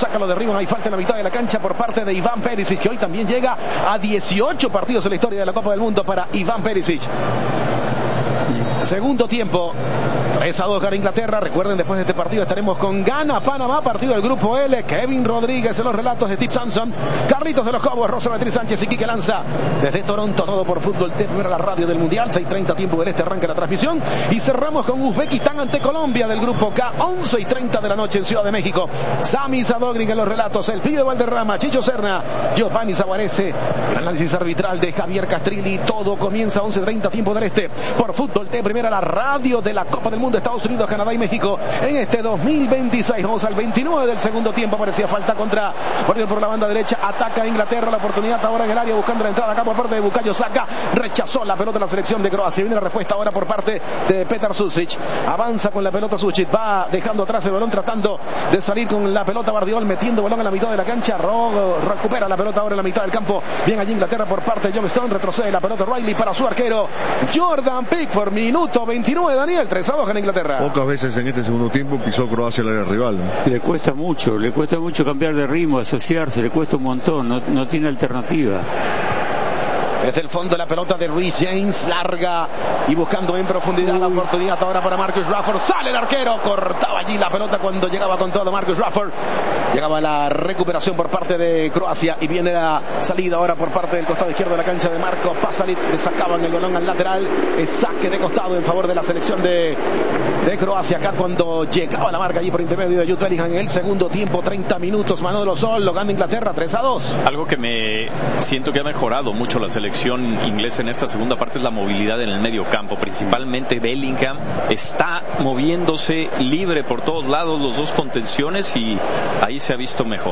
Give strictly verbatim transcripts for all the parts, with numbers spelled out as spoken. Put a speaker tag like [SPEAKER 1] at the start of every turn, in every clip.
[SPEAKER 1] saca, lo derriban, hay falta en la mitad de la cancha por parte de Iván Perisic, que hoy también llega a dieciocho partidos en la historia de la Copa del Mundo para Iván Perisic. Segundo tiempo, tres a dos gana Inglaterra. Recuerden, después de este partido estaremos con Ghana, Panamá, partido del grupo L. Kevin Rodríguez en los relatos de Steve Sampson, Carlitos de los Cobos, Rosa Beatriz Sánchez y Quique Lanza. Desde Toronto, todo por Fútbol T, primera la radio del Mundial, seis y treinta tiempo del este, arranca la transmisión. Y cerramos con Uzbekistán ante Colombia del grupo K, once y treinta de la noche en Ciudad de México. Sami Zadogrin en los relatos, el Pibe Valderrama, Chicho Serna, Giovanni Zaguarese, el análisis arbitral de Javier Castrilli. Todo comienza a once y treinta tiempo del este por Fútbol T, primera la radio de la Copa del Mundo, Estados Unidos, Canadá y México en este dos mil veintiséis. Vamos al veintinueve del segundo tiempo. Parecía falta contra por la banda derecha. Ataca Inglaterra, la oportunidad ahora en el área buscando la entrada acá por parte de Bukayo Saka. Rechazó la pelota la selección de Croacia. Viene la respuesta ahora por parte de Petar Sušić. Avanza con la pelota Sušić. Va dejando atrás el balón, tratando de salir con la pelota Bardiol, metiendo balón en la mitad de la cancha. Rogo recupera la pelota ahora en la mitad del campo. Bien allí Inglaterra por parte de John Stone. Retrocede la pelota Riley para su arquero Jordan Pickford. Minuto veintinueve, Daniel. tres a dos gana Inglaterra.
[SPEAKER 2] Pocas veces en este segundo tiempo pisó Croacia el área rival.
[SPEAKER 3] Le cuesta mucho, le cuesta mucho cambiar de ritmo, asociarse, le cuesta un montón, no, no tiene alternativa.
[SPEAKER 1] Desde el fondo la pelota de Reece James, larga y buscando en profundidad. Uy. La oportunidad ahora para Marcus Rashford. Sale el arquero, cortaba allí la pelota cuando llegaba con todo Marcus Rashford. Llegaba la recuperación por parte de Croacia y viene la salida ahora por parte del costado izquierdo de la cancha de Marco Pasalic. Le sacaban el balón al lateral. Es saque de costado en favor de la selección de, de Croacia. Acá cuando llegaba la marca allí por intermedio de Jude Bellingham en el segundo tiempo, treinta minutos. Manolo Sol, lo gana Inglaterra tres a dos.
[SPEAKER 4] Algo que me siento que ha mejorado mucho la selección inglesa en esta segunda parte es la movilidad en el medio campo, principalmente Bellingham está moviéndose libre por todos lados, los dos contenciones, y ahí se ha visto mejor.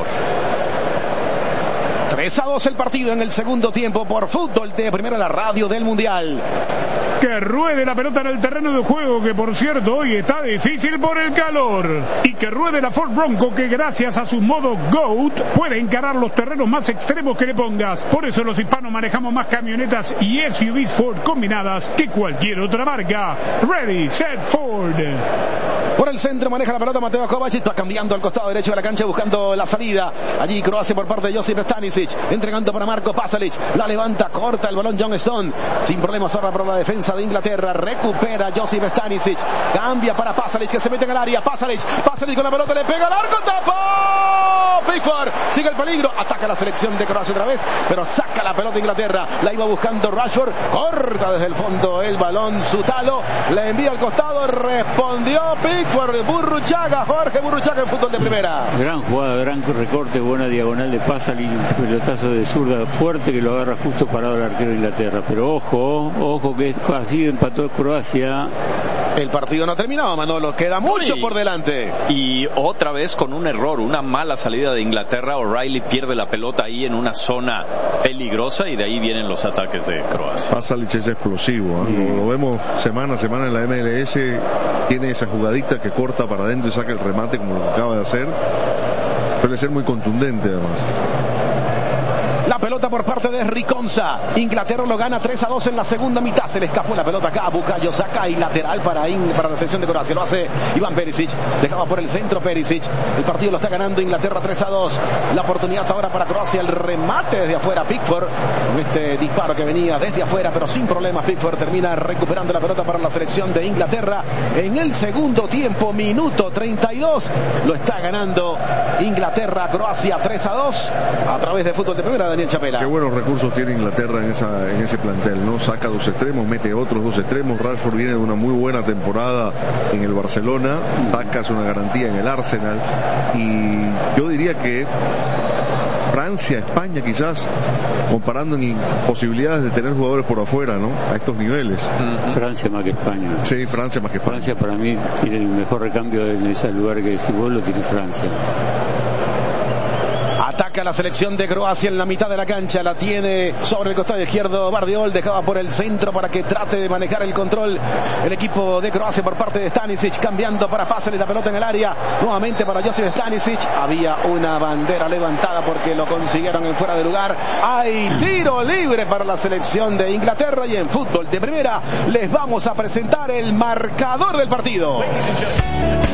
[SPEAKER 1] tres a dos el partido en el segundo tiempo por Fútbol T, primera la radio del Mundial.
[SPEAKER 5] Que ruede la pelota en el terreno de juego, que por cierto hoy está difícil por el calor. Y que ruede la Ford Bronco, que gracias a su modo GOAT puede encarar los terrenos más extremos que le pongas. Por eso los hispanos manejamos más camionetas y S U Vs Ford combinadas que cualquier otra marca. Ready, set, Ford.
[SPEAKER 1] Por el centro maneja la pelota Mateo Kovacic, va cambiando al costado derecho de la cancha buscando la salida. Allí Croacia por parte de Josip Stanisic, entregando para Marco Pasalic, la levanta, corta el balón John Stone, sin problemas ahora por la defensa de Inglaterra, recupera Josip Stanisic, cambia para Pasalic que se mete en el área, Pasalic, Pasalic con la pelota, le pega al arco, tapó Pickford, sigue el peligro, ataca la selección de Croacia otra vez, pero saca la pelota Inglaterra, la iba buscando Rashford, corta desde el fondo el balón Sutalo, le envía al costado, respondió Pickford. Burruchaga, Jorge Burruchaga en Fútbol de primera.
[SPEAKER 3] Gran jugada, gran recorte, buena diagonal de Pasalic, un pelotazo de zurda fuerte que lo agarra justo parado el arquero de Inglaterra. Pero ojo, ojo que así empató Croacia.
[SPEAKER 1] El partido no ha terminado, Manolo, queda mucho
[SPEAKER 4] y,
[SPEAKER 1] por delante.
[SPEAKER 4] Y otra vez con un error, una mala salida de Inglaterra. O'Reilly pierde la pelota ahí en una zona peligrosa y de ahí vienen los ataques de Croacia.
[SPEAKER 2] Pasalic es explosivo, ¿eh? mm. lo, lo vemos semana a semana en la M L S, tiene esa jugadita que corta para adentro y saca el remate como lo que acaba de hacer. Suele ser muy contundente además.
[SPEAKER 1] La pelota por parte de Riconza. Inglaterra lo gana tres a dos en la segunda mitad. Se le escapó la pelota acá a Bukayo Saka y lateral para, In, para la selección de Croacia. Lo hace Iván Perisic. Dejaba por el centro Perisic. El partido lo está ganando Inglaterra tres a dos. La oportunidad ahora para Croacia. El remate desde afuera. Pickford con este disparo que venía desde afuera, pero sin problemas. Pickford termina recuperando la pelota para la selección de Inglaterra. En el segundo tiempo, minuto treinta y dos. Lo está ganando Inglaterra. Croacia tres a dos. A través de Fútbol de Primera, Daniel Chapela.
[SPEAKER 2] Qué buenos recursos tiene Inglaterra en esa en ese plantel, ¿no? Saca dos extremos, mete otros dos extremos. Rashford viene de una muy buena temporada en el Barcelona, Saka es una garantía en el Arsenal, y yo diría que Francia, España quizás, comparando en posibilidades de tener jugadores por afuera, ¿no? A estos niveles.
[SPEAKER 3] Francia más que España.
[SPEAKER 2] Sí, Francia más que España.
[SPEAKER 3] Francia para mí tiene el mejor recambio en ese lugar que si vos lo tiene Francia.
[SPEAKER 1] Ataca la selección de Croacia en la mitad de la cancha, la tiene sobre el costado izquierdo Bardiol, dejaba por el centro para que trate de manejar el control el equipo de Croacia por parte de Stanisic, cambiando para Pasalic, la pelota en el área, nuevamente para Josip Stanisic, había una bandera levantada porque lo consiguieron en fuera de lugar, hay tiro libre para la selección de Inglaterra y en Fútbol de Primera les vamos a presentar el marcador del partido.